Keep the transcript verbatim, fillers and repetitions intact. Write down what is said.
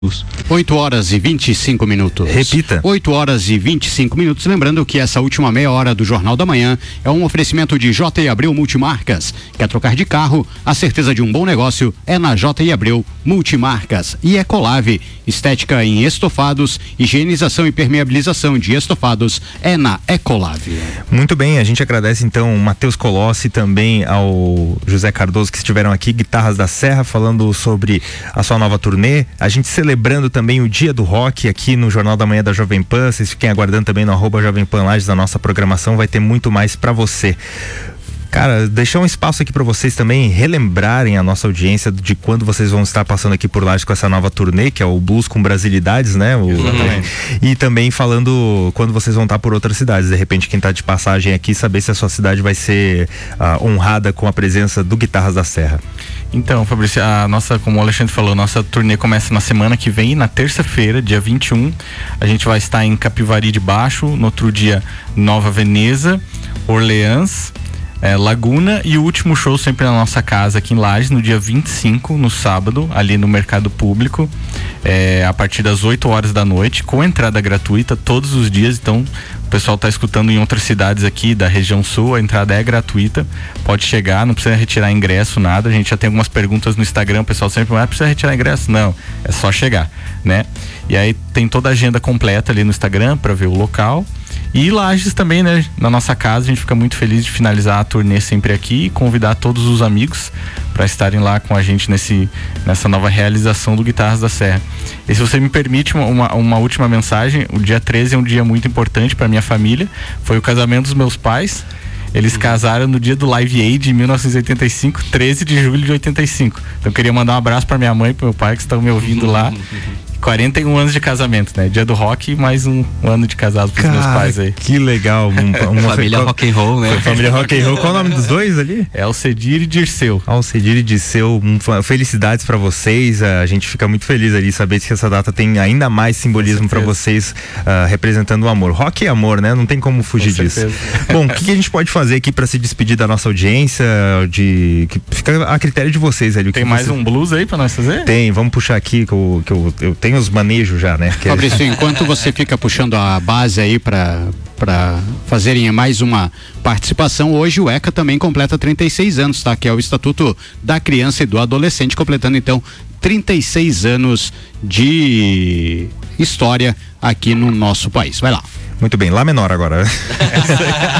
oito horas e vinte e cinco minutos. Repita. oito horas e vinte e cinco minutos. Lembrando que essa última meia hora do Jornal da Manhã é um oferecimento de J e Abreu Multimarcas. Quer trocar de carro? A certeza de um bom negócio é na J e Abreu Multimarcas. E Ecolave, estética em estofados, higienização e permeabilização de estofados é na Ecolave. Muito bem, a gente agradece então o Matheus Colossi, também ao José Cardoso, que estiveram aqui, Guitarras da Serra, falando sobre a sua nova turnê. A gente celebrando também o Dia do Rock aqui no Jornal da Manhã da Jovem Pan. Vocês fiquem aguardando também no arroba Jovem Pan Lages, da nossa programação, vai ter muito mais pra você. Cara, deixar um espaço aqui para vocês também relembrarem a nossa audiência de quando vocês vão estar passando aqui por Lages com essa nova turnê, que é o Blues com Brasilidades, né? O... E também falando quando vocês vão estar por outras cidades. De repente, quem tá de passagem aqui, saber se a sua cidade vai ser uh, honrada com a presença do Guitarras da Serra. Então, Fabrício, a nossa, como o Alexandre falou, nossa turnê começa na semana que vem, na terça-feira, dia vinte e um. A gente vai estar em Capivari de Baixo, no outro dia Nova Veneza, Orleans, É, Laguna, e o último show sempre na nossa casa aqui em Lages, no dia vinte e cinco, no sábado, ali no Mercado Público, é, a partir das oito horas da noite, com entrada gratuita todos os dias. Então o pessoal está escutando em outras cidades aqui da região sul, a entrada é gratuita, pode chegar, não precisa retirar ingresso, nada. A gente já tem algumas perguntas no Instagram, o pessoal sempre fala, ah, precisa retirar ingresso? Não, é só chegar, né? E aí tem toda a agenda completa ali no Instagram para ver o local. E Lages também, né? Na nossa casa, a gente fica muito feliz de finalizar a turnê sempre aqui e convidar todos os amigos para estarem lá com a gente nesse, nessa nova realização do Guitarras da Serra. E se você me permite uma, uma, uma última mensagem, o dia treze é um dia muito importante para minha família, foi o casamento dos meus pais. Eles casaram no dia do Live Aid em mil novecentos e oitenta e cinco, treze de julho de oitenta e cinco. Então eu queria mandar um abraço para minha mãe e pro meu pai que estão me ouvindo lá. quarenta e um anos de casamento, né? Dia do rock e mais um, um ano de casado pros Cara, meus pais aí. Que legal. Um, uma família foi, rock and roll, né? Família rock and roll. Qual o nome dos dois ali? É Alcedir e Dirceu. Alcedir e Dirceu. Um, felicidades pra vocês. A gente fica muito feliz ali saber que essa data tem ainda mais simbolismo pra vocês, uh, representando o amor. Rock é amor, né? Não tem como fugir Com disso. certeza. Bom, o que, que a gente pode fazer aqui pra se despedir da nossa audiência? De, que fica a critério de vocês ali. Tem mais vocês... um blues aí pra nós fazer? Tem, vamos puxar aqui que eu, que eu, eu tenho os manejos já. Né? Que Fabrício, enquanto você fica puxando a base aí para para fazerem mais uma participação, hoje o ECA também completa trinta e seis anos, tá? Que é o Estatuto da Criança e do Adolescente, completando então trinta e seis anos de história aqui no nosso país. Vai lá. Muito bem, Lá menor agora.